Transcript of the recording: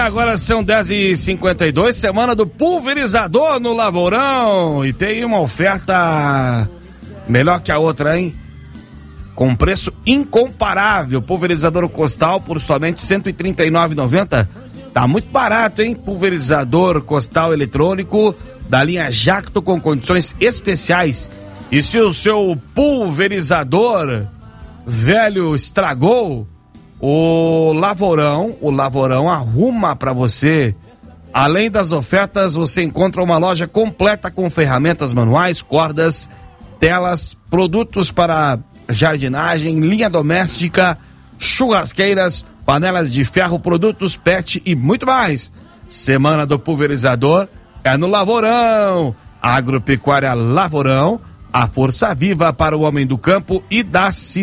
agora são 10h52, semana do pulverizador no Lavourão. E tem uma oferta melhor que a outra, hein? Com preço incomparável. Pulverizador Costal por somente R$ 139,90. Tá muito barato, hein? Pulverizador Costal eletrônico da linha Jacto com condições especiais. E se o seu pulverizador velho estragou, o Lavourão arruma para você. Além das ofertas, você encontra uma loja completa com ferramentas manuais, cordas, telas, produtos para jardinagem, linha doméstica, churrasqueiras, panelas de ferro, produtos PET e muito mais. Semana do pulverizador é no Lavourão. Agropecuária Lavourão, a força viva para o homem do campo e da cidade.